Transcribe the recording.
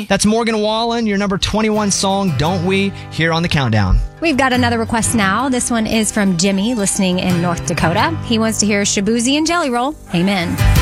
We. That's Morgan Wallen, your number 21 song, Don't We, here on the Countdown. We've got another request now. This one is from Jimmy, listening in North Dakota. He wants to hear Shaboozey and Jelly Roll. Amen.